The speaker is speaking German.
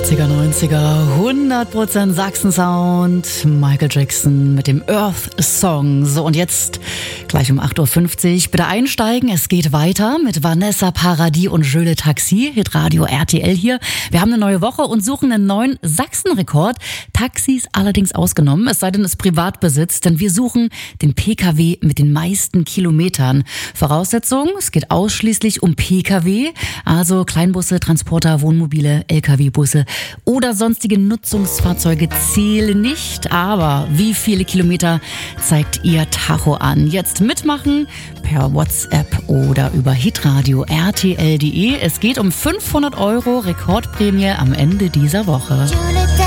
80er, 90er, 100% Sachsen-Sound, Michael Jackson mit dem Earth-Song. So, und jetzt gleich um 8.50 Uhr bitte einsteigen. Es geht weiter mit Vanessa Paradis und Je le Taxi, Hitradio RTL hier. Wir haben eine neue Woche und suchen einen neuen Sachsen-Rekord. Taxis allerdings ausgenommen, es sei denn, es Privatbesitz, denn wir suchen den PKW mit den meisten Kilometern. Voraussetzung, es geht ausschließlich um PKW, also Kleinbusse, Transporter, Wohnmobile, LKW-Busse oder sonstige Nutzungsfahrzeuge zählen nicht. Aber wie viele Kilometer zeigt Ihr Tacho an? Jetzt mitmachen per WhatsApp oder über hitradio rtl.de. Es geht um 500 € Rekordprämie am Ende dieser Woche.